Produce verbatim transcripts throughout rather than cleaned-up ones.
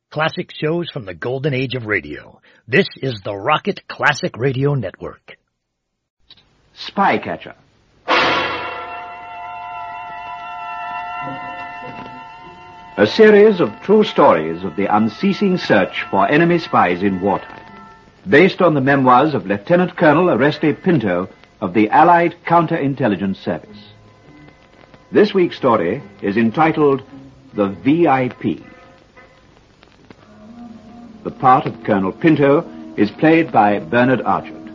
Classic shows from the golden age of radio. This is the Rocket Classic Radio Network. Spycatcher. A series of true stories of the unceasing search for enemy spies in wartime, based on the memoirs of Lieutenant Colonel Oreste Pinto of the Allied Counterintelligence Service. This week's story is entitled The V I P. The part of Colonel Pinto is played by Bernard Argent.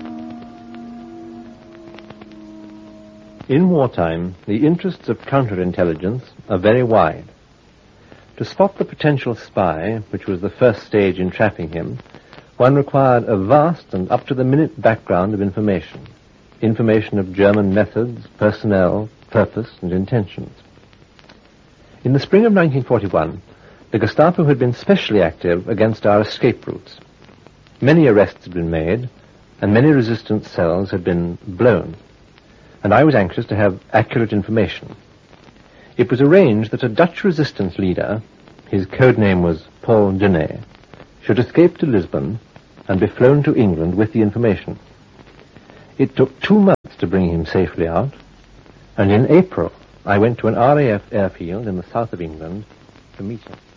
In wartime, the interests of counterintelligence are very wide. To spot the potential spy, which was the first stage in trapping him, one required a vast and up-to-the-minute background of information. Information of German methods, personnel, purpose, and intentions. In the spring of nineteen forty-one, the Gestapo had been specially active against our escape routes. Many arrests had been made, and many resistance cells had been blown, and I was anxious to have accurate information. It was arranged that a Dutch resistance leader, his code name was Paul Denay, should escape to Lisbon and be flown to England with the information. It took two months to bring him safely out, and in April I went to an R A F airfield in the south of England to meet him.